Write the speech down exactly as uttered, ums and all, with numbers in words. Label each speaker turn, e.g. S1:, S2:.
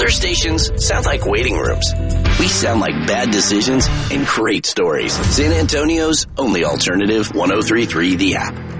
S1: Other stations sound like waiting rooms. We sound like bad decisions and great stories. San Antonio's only alternative, one oh three point three The App.